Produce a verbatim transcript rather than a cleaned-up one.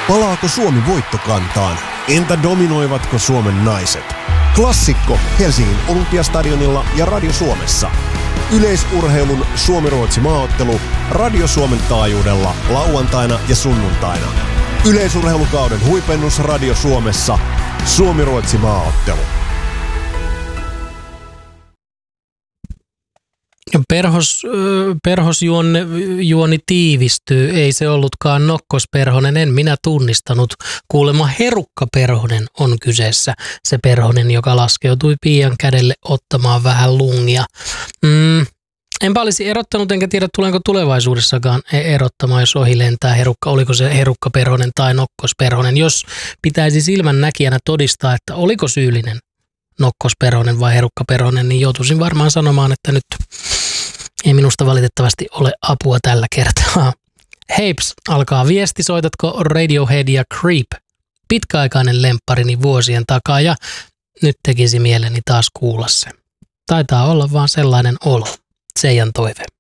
Palaako Suomi voittokantaan? Entä dominoivatko Suomen naiset? Klassikko Helsingin Olympiastadionilla ja Radio Suomessa. Yleisurheilun Suomi-Ruotsi maaottelu Radio Suomen taajuudella lauantaina ja sunnuntaina. Yleisurheilukauden huipennus Radio Suomessa. Suomi-Ruotsi maaottelu. Perhos, perhosjuoni tiivistyy, ei se ollutkaan nokkosperhonen, en minä tunnistanut. Kuulemma Herukka Perhonen on kyseessä, se perhonen, joka laskeutui piian kädelle ottamaan vähän lungia. Mm, enpä olisi erottanut, enkä tiedä tulenko tulevaisuudessakaan erottamaan, jos ohi lentää herukka, oliko se Herukka Perhonen tai nokkosperhonen. Jos pitäisi silmän näkijänä todistaa, että oliko syyllinen nokkosperhonen vai Herukka Perhonen, niin joutuisin varmaan sanomaan, että nyt ei minusta valitettavasti ole apua tällä kertaa. Heips, alkaa viesti, soitatko Radiohead ja Creep? Pitkäaikainen lempparini vuosien takaa ja nyt tekisi mieleni taas kuulla se. Taitaa olla vaan sellainen olo. Seijan toive.